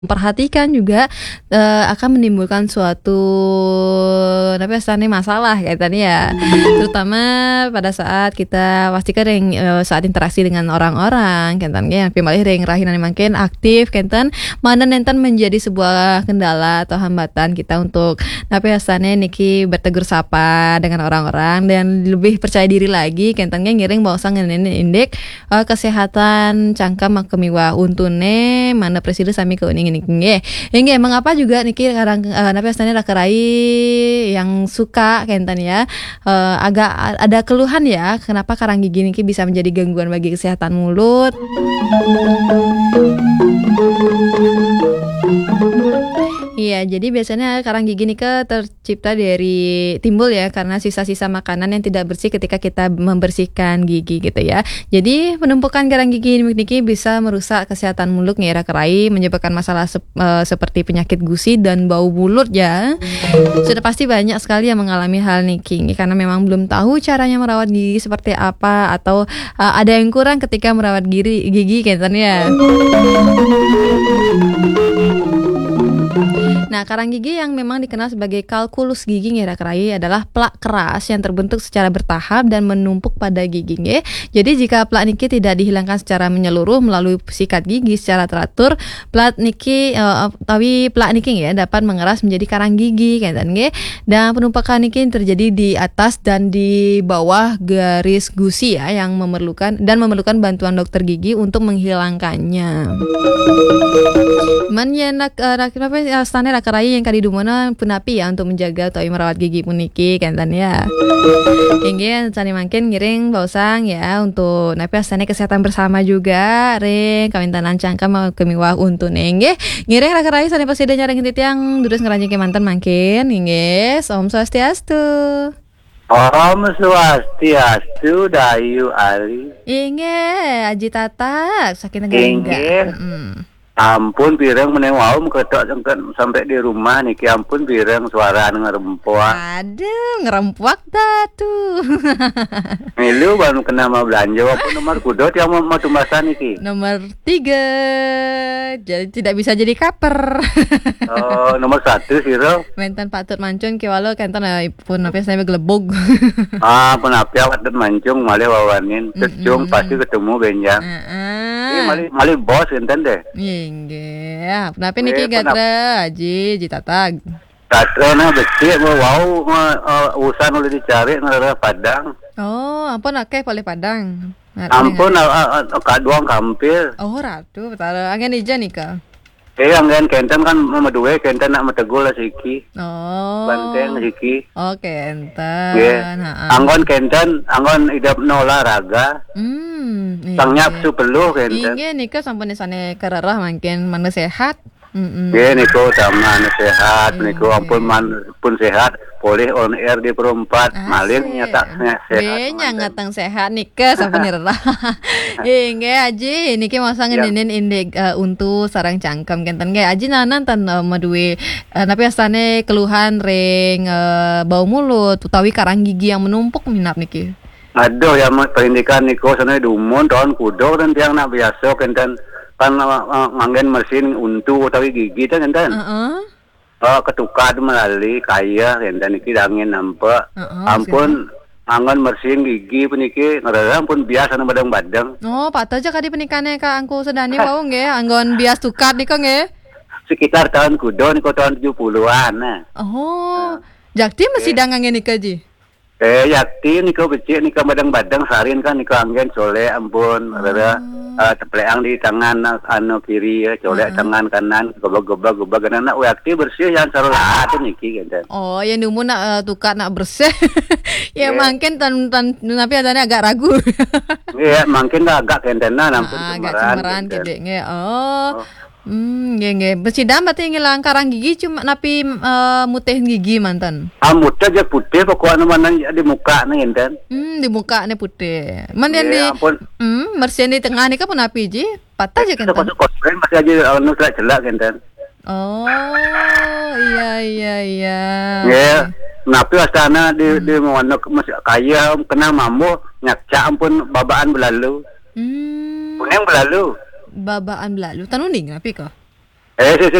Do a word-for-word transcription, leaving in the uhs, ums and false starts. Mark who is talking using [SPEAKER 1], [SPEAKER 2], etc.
[SPEAKER 1] Perhatikan juga, eee, akan menimbulkan suatu apa istilahnya, masalah kayak tadi ya. Terutama pada saat kita pastikan ring, eee, saat interaksi dengan orang-orang kenten ge pimalih ring rahinana mangkin aktif kenten, mana nenten menjadi sebuah kendala atau hambatan kita untuk apa istilahnya niki bertegur sapa dengan orang-orang dan lebih percaya diri lagi kenten ge ngiring baosa ngeuneuh indek, eee, kesehatan cangkem kemiwah untune mana presida sami keuning niki nggih. Nggih mangapa juga niki kadang eee, napa istilahnya rakerai yang suka kenten ya, eee, agak a ada keluhan ya, kenapa karang gigi niki bisa menjadi gangguan bagi kesehatan mulut. Iya, jadi biasanya karang gigi nika tercipta dari timbul ya karena sisa-sisa makanan yang tidak bersih ketika kita membersihkan gigi gitu ya. Jadi penumpukan karang gigi niki bisa merusak kesehatan mulut nggih rakerai, menyebabkan masalah sep eee, seperti penyakit gusi dan bau mulut ya. Sudah pasti banyak sekali yang mengalami hal niki karena memang belum tahu caranya merawat gigi seperti apa atau, eee, ada yang kurang ketika merawat giri gigi kenten ya. Nah, karang gigi yang memang dikenal sebagai kalkulus gigi nggih rakerai adalah plak keras yang terbentuk secara bertahap dan menumpuk pada gigi nggih. Jadi jika plak niki tidak dihilangkan secara menyeluruh melalui sikat gigi secara teratur, plak niki eee, utawi plak niki ya dapat mengeras menjadi karang gigi kenten nggih. Dan penumpukan niki terjadi di atas dan di bawah garis gusi ya yang memerlukan dan memerlukan bantuan dokter gigi untuk menghilangkannya. Man yen nak eee, nak napa astana rakerai yang kadidumuna punapi ya untuk menjaga utawi merawat gigi puniki kenten ya. Inggih sani mangkin ngiring baosang ya untuk napa astana kesehatan bersama juga ring kawintanan cangkem kemiwah untune nggih. Ngiring rakerai sani pasida nyaring titiang durus ngranjing manten mangkin inggih. Om Swastiastu.
[SPEAKER 2] Om Swastiastu Dayu Ali.
[SPEAKER 1] Inggih, Aji Tata saking negara
[SPEAKER 2] Inggih.
[SPEAKER 1] Mhm.
[SPEAKER 2] Ampun pireng meneng wau ketok cengken sampai di rumah niki ampun pireng suara ngerempuak.
[SPEAKER 1] Aduh, ngerempuak dah tuh.
[SPEAKER 2] Milu baru kena mau belanja apa nomor kudo yang mau, mau tumbasan niki.
[SPEAKER 1] Nomor tiga, jadi tidak bisa jadi kaper.
[SPEAKER 2] Oh, nomor satu siro.
[SPEAKER 1] Mentan patut mancun kiwalo kenten eh, pun apa saya gelebog.
[SPEAKER 2] Ah, penapia watet mancung malih wawanin. Cecung pasti ketemu benjang.
[SPEAKER 1] Heeh.
[SPEAKER 2] Ini malih malih bos enten deh.
[SPEAKER 1] Inggih. Kenapa niki
[SPEAKER 2] Eh, penap-
[SPEAKER 1] gatra Aji Jitatag?
[SPEAKER 2] Katrona becik mau wau uh, usan oleh dicari ngara Padang.
[SPEAKER 1] Oh, ampun akeh boleh Padang. Ngarep
[SPEAKER 2] Ampun
[SPEAKER 1] dengar.
[SPEAKER 2] uh, uh, kaduang kampil.
[SPEAKER 1] Oh, ratu betul. Angen ija nika.
[SPEAKER 2] Eh anggen kenten kan memeduwe kenten nak metegul lah siki.
[SPEAKER 1] Oh.
[SPEAKER 2] Banteng siki.
[SPEAKER 1] Oh, kenten.
[SPEAKER 2] Nggih.
[SPEAKER 1] Heeh.
[SPEAKER 2] Anggon kenten anggon idapna olahraga.
[SPEAKER 1] Hmm.
[SPEAKER 2] Sang nyapsu peluh kenten.
[SPEAKER 1] Inggih nika sampun isane kererah mangkin mana sehat. Mm-mm.
[SPEAKER 2] Nggih niku taman sehat niku
[SPEAKER 1] Iya.
[SPEAKER 2] ampun man pun sehat boleh on air di perempat maling nyataknya sehat.
[SPEAKER 1] Benya ngatang sehat nika sampun nirerah. Inggih Aji niki masa
[SPEAKER 2] Ya.
[SPEAKER 1] ngeninin indek uh, untu sarang cangkem kenten nggih Aji nanan tan uh, maduwe uh, napi astane keluhan ring uh, bau mulut utawi karang gigi yang menumpuk minap niki.
[SPEAKER 2] Aduh ya perindikan niku sana dumun tahun kudo dan tiang nak biasa kenten kan uh, manggen mesin untu utawi gigi ta kenten.
[SPEAKER 1] Heeh.
[SPEAKER 2] Oh, ketukar melalui kaya kenten iki angin nampak.
[SPEAKER 1] Heeh,
[SPEAKER 2] Ampun angon bersihin gigi puniki ngarana pun biasa na badang-badang.
[SPEAKER 1] Oh, patah aja kadi penikane Kak Angku Sedani wau nggih anggon bias tukar nika nggih.
[SPEAKER 2] Sekitar tahun kudo niku tahun tujuh puluhan nah.
[SPEAKER 1] Oh, jakti masih dangange nika Ji.
[SPEAKER 2] Eh yakti niku becik niku badang-badang sarin kan niku anggen soleh ampun rada uh, tepleang di tangan uh, anu kiri ya colek tangan kanan gobak-gobak gobak kanan nak yakti bersih yang sarula atuh niki kenten.
[SPEAKER 1] Oh, yang numu nak uh, tukar nak bersih. Ya
[SPEAKER 2] Yeah.
[SPEAKER 1] mungkin tan tan tapi adanya agak ragu.
[SPEAKER 2] Iya mungkin agak kentena nampun
[SPEAKER 1] Ah, agak
[SPEAKER 2] cemaran.
[SPEAKER 1] cemberan
[SPEAKER 2] kenten.
[SPEAKER 1] gede nge. Oh.
[SPEAKER 2] Oh.
[SPEAKER 1] Hmm, nge nge. Besidam berarti ngilang karang gigi cuma napi uh, mutih gigi mantan.
[SPEAKER 2] Amutnya aja putih pokoknya mana di muka nih kenten.
[SPEAKER 1] Hmm, di muka nih putih. Man yang di
[SPEAKER 2] Iya, ampun.
[SPEAKER 1] hmm, bersihin di tengah nih kan pun api ji. Patah aja kan.
[SPEAKER 2] Masuk kospren masih aja anu celak celak kenten.
[SPEAKER 1] Oh, iya iya iya.
[SPEAKER 2] Ya, napi astana di di mana masih kaya kena mampu nyakca ampun babaan belalu.
[SPEAKER 1] Hmm.
[SPEAKER 2] Kuning belalu.
[SPEAKER 1] Babaan belalu tanuning napi kah?
[SPEAKER 2] Eh,